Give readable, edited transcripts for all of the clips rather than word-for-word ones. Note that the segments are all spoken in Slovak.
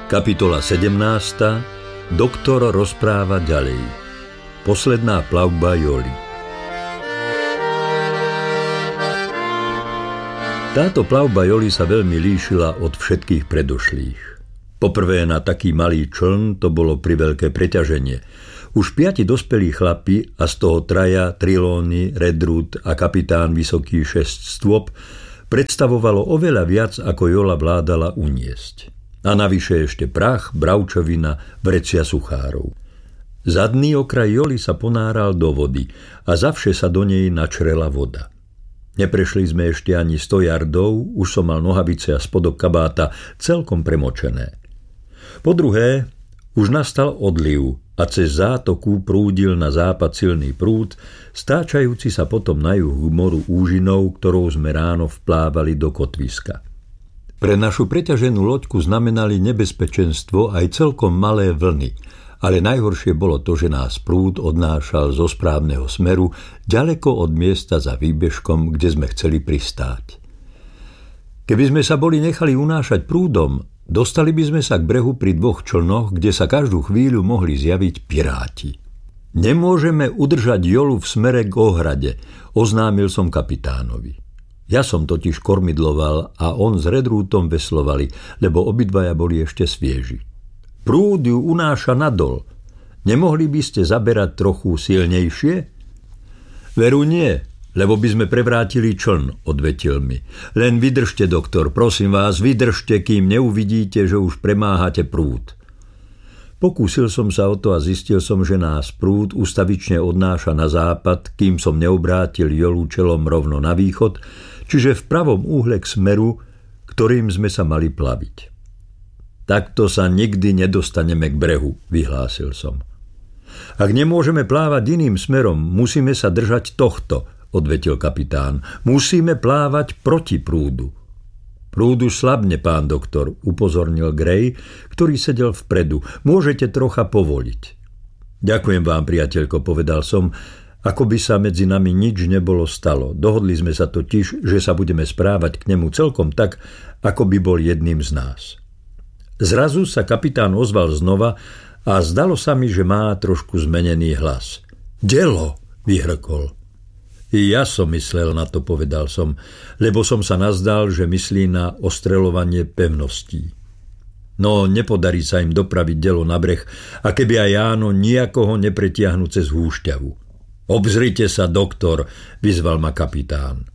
Kapitola 17. Doktor rozpráva ďalej. Posledná plavba Joli. Táto plavba Joli sa veľmi líšila od všetkých predošlých. Poprvé na taký malý čln to bolo priveľké preťaženie. Už 5 dospelí chlapi a z toho 3 Trelawney, Redruth a kapitán vysoký 6 stôp predstavovalo oveľa viac, ako Jola vládala uniesť. A navyše ešte prach, bravčovina, vrecia suchárov. Zadný okraj Joli sa ponáral do vody a zavše sa do nej načrela voda. Neprešli sme ešte ani 100 yardov, už som mal nohavice a spodok kabáta celkom premočené. Po druhé, už nastal odliv a cez zátoku prúdil na západ silný prúd, stáčajúci sa potom na juh moru úžinou, ktorou sme ráno vplávali do kotviska. Pre našu preťaženú loďku znamenali nebezpečenstvo aj celkom malé vlny, ale najhoršie bolo to, že nás prúd odnášal zo správneho smeru ďaleko od miesta za výbežkom, kde sme chceli pristáť. Keby sme sa boli nechali unášať prúdom, dostali by sme sa k brehu pri 2 člnoch, kde sa každú chvíľu mohli zjaviť piráti. Nemôžeme udržať Jolu v smere k ohrade, oznámil som kapitánovi. Ja som totiž kormidloval a on s Redruthom veslovali, lebo obidvaja boli ešte svieži. Prúd ju unáša nadol. Nemohli by ste zaberať trochu silnejšie? Veru nie, lebo by sme prevrátili čln, odvetil mi. Len vydržte, doktor, prosím vás, vydržte, kým neuvidíte, že už premáhate prúd. Pokúsil som sa o to a zistil som, že nás prúd ustavične odnáša na západ, kým som neobrátil Jolu čelom rovno na východ, čiže v pravom úhle k smeru, ktorým sme sa mali plaviť. Takto sa nikdy nedostaneme k brehu, vyhlásil som. Ak nemôžeme plávať iným smerom, musíme sa držať tohto, odvetil kapitán. Musíme plávať proti prúdu. Prúd už slabne, pán doktor, upozornil Gray, ktorý sedel vpredu. Môžete trocha povoliť. Ďakujem vám, priateľko, povedal som, ako by sa medzi nami nič nebolo stalo. Dohodli sme sa totiž, že sa budeme správať k nemu celkom tak, ako by bol jedným z nás. Zrazu sa kapitán ozval znova a zdalo sa mi, že má trošku zmenený hlas. Delo, vyhrkol. I ja som myslel na to, povedal som, lebo som sa nazdal, že myslí na ostreľovanie pevností. No, nepodarí sa im dopraviť Delo na breh, a keby aj áno, nijako ho nepretiahnu cez húšťavu. Obzrite sa, doktor, vyzval ma kapitán.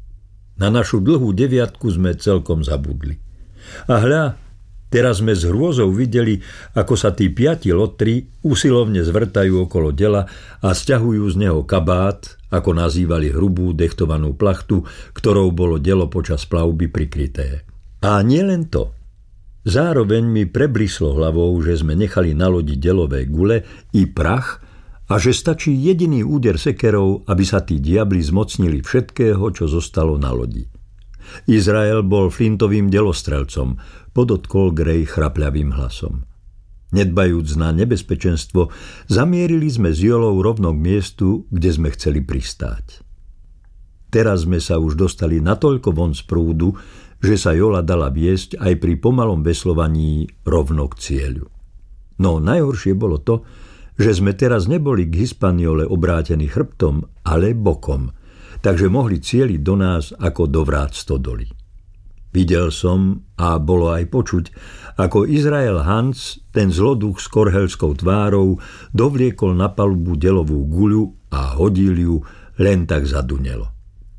Na našu dlhú 9 sme celkom zabudli. A hľa, teraz sme s hrôzou videli, ako sa tí 5 lotri usilovne zvrtajú okolo Dela a sťahujú z neho kabát, ako nazývali hrubú dechtovanú plachtu, ktorou bolo Delo počas plavby prikryté. A nielen to. Zároveň mi preblíslo hlavou, že sme nechali na lodi Delové gule i prach a že stačí jediný úder sekerov, aby sa tí diabli zmocnili všetkého, čo zostalo na lodi. Izrael bol flintovým delostrelcom, podotkol Gray chrapľavým hlasom. Nedbajúc na nebezpečenstvo, zamierili sme s Jolou rovno k miestu, kde sme chceli pristáť. Teraz sme sa už dostali natoľko von z prúdu, že sa Jola dala viesť aj pri pomalom veslovaní rovno k cieľu. No najhoršie bolo to, že sme teraz neboli k Hispaniole obrátení chrbtom, ale bokom, takže mohli cieliť do nás ako do vrát stodoly. Videl som, a bolo aj počuť, ako Izrael Hans, ten zloduch s korhelskou tvárou, dovliekol na palubu Delovú guľu a hodil ju, len tak zadunelo.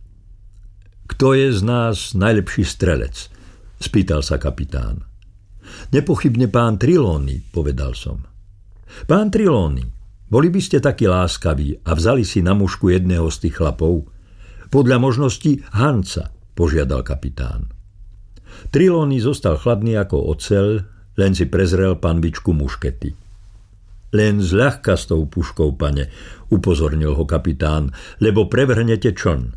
Kto je z nás najlepší strelec? Spýtal sa kapitán. Nepochybne pán Trelawney, povedal som. Pán Trelawney, boli by ste takí láskaví a vzali si na mušku jedného z tých chlapov? Podľa možností Hansa, požiadal kapitán. Trelawney zostal chladný ako oceľ, len si prezrel panvičku muškety. Len zľahka s tou puškou, pane, upozornil ho kapitán, lebo prevrhnete čln.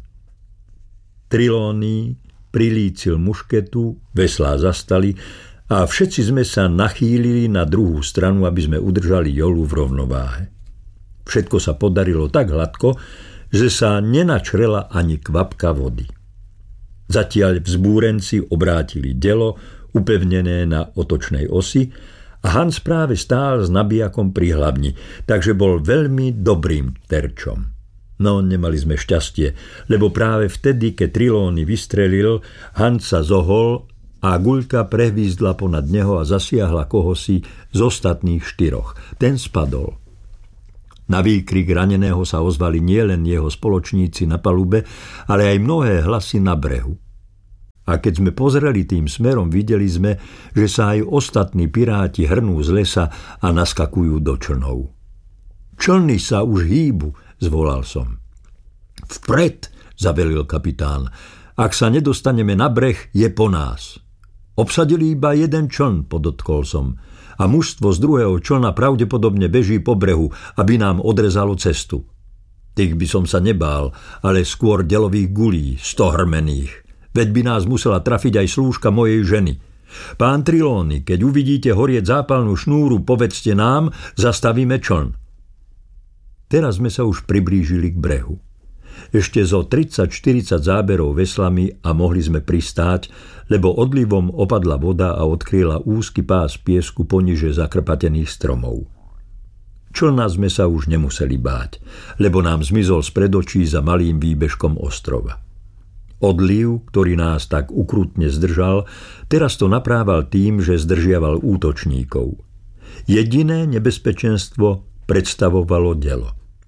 Trelawney prilícil mušketu, veslá zastali a všetci sme sa nachýlili na druhú stranu, aby sme udržali Jolu v rovnováhe. Všetko sa podarilo tak hladko, že sa nenačrela ani kvapka vody. Zatiaľ vzbúrenci obrátili Delo, upevnené na otočnej osi, a Hans práve stál s nabijakom pri hlavni, takže bol veľmi dobrým terčom. No, nemali sme šťastie, lebo práve vtedy, keď Trelawney vystrelil, Hans sa zohol a guľka prehvízdla ponad neho a zasiahla kohosi z ostatných 4. Ten spadol. Na výkrik raneného sa ozvali nielen jeho spoločníci na palube, ale aj mnohé hlasy na brehu. A keď sme pozreli tým smerom, videli sme, že sa aj ostatní piráti hrnú z lesa a naskakujú do člnov. Člny sa už hýbu, zvolal som. Vpred, zavelil kapitán. Ak sa nedostaneme na breh, je po nás. Obsadili iba jeden čln, podotkol som. A mužstvo z druhého člna pravdepodobne beží po brehu, aby nám odrezalo cestu. Tých by som sa nebál, ale skôr delových gulí, 100 hrmených. Veď by nás musela trafiť aj slúžka mojej ženy. Pán Trelawney, keď uvidíte horieť zápalnú šnúru, povedzte nám, zastavíme čln. Teraz sme sa už priblížili k brehu. Ešte zo 30-40 záberov veslami a mohli sme pristáť, lebo odlivom opadla voda a odkryla úzky pás piesku poniže zakrpatených stromov. Člna sme sa už nemuseli báť, lebo nám zmizol spred očí za malým výbežkom ostrova. Odliv, ktorý nás tak ukrutne zdržal, teraz to naprával tým, že zdržiaval útočníkov. Jediné nebezpečenstvo predstavovalo delo.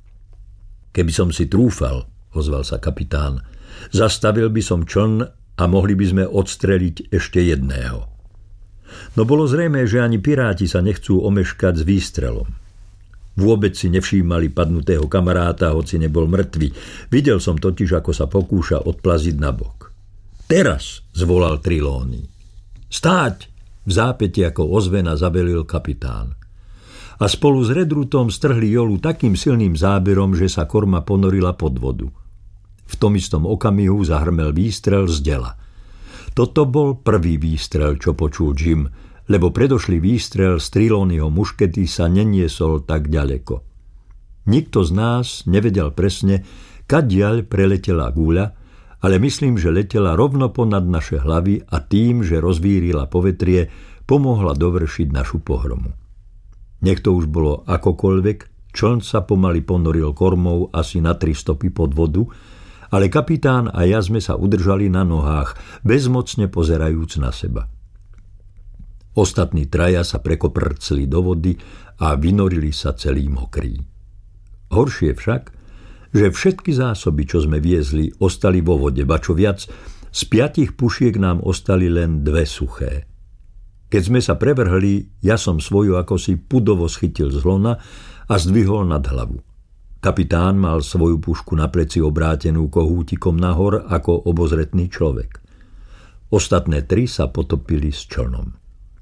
Keby som si trúfal, ozval sa kapitán, zastavil by som čln a mohli by sme odstreliť ešte jedného. No bolo zrejmé, že ani piráti sa nechcú omeškať s výstrelom. Vôbec si nevšímali padnutého kamaráta, hoci nebol mŕtvy. Videl som totiž, ako sa pokúša odplaziť nabok. Teraz, zvolal Trelawney. Stáť! V zápäti ako ozvena zavelil kapitán. A spolu s Redrutom strhli jolu takým silným záberom, že sa korma ponorila pod vodu. V tom istom okamihu zahrmel výstrel z dela. Toto bol prvý výstrel, čo počul Jim, lebo predošlý výstrel z Trelawneyho muškety sa neniesol tak ďaleko. Nikto z nás nevedel presne, kadiaľ preletela guľa, ale myslím, že letela rovno ponad naše hlavy a tým, že rozvírila povetrie, pomohla dovršiť našu pohromu. Nech to už bolo akokoľvek, čln sa pomaly ponoril kormou asi na 3 stopy pod vodu, ale kapitán a ja sme sa udržali na nohách, bezmocne pozerajúc na seba. Ostatní traja sa prekoprcli do vody a vynorili sa celí mokrí. Horšie však, že všetky zásoby, čo sme viezli, ostali vo vode, ba čo viac, z 5 pušiek nám ostali len 2 suché. Keď sme sa prevrhli, ja som svoju akosi pudovo schytil z lona a zdvihol nad hlavu. Kapitán mal svoju pušku na pleci obrátenú kohútikom nahor ako obozretný človek. Ostatné 3 sa potopili s člnom.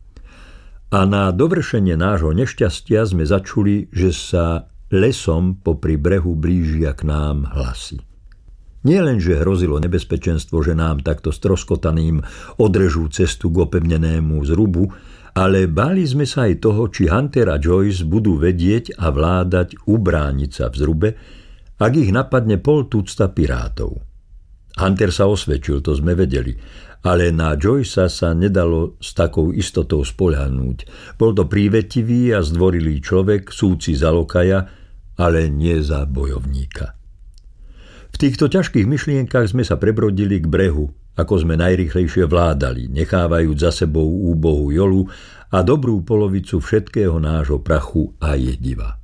A na dovršenie nášho nešťastia sme začuli, že sa lesom popri brehu blížia k nám hlasy. Nie len, že hrozilo nebezpečenstvo, že nám takto stroskotaným odrežú cestu k opevnenému zrubu, ale báli sme sa aj toho, či Hunter a Joyce budú vedieť a vládať ubrániť sa v zrube, ak ich napadne 50 pirátov. Hunter sa osvedčil, to sme vedeli, ale na Joycea sa nedalo s takou istotou spoľahnúť. Bol to prívetivý a zdvorilý človek, súci za lokaja, ale nie za bojovníka. V týchto ťažkých myšlienkach sme sa prebrodili k brehu, ako sme najrýchlejšie vládali, nechávajúc za sebou úbohú jolu a dobrú polovicu všetkého nášho prachu a jediva.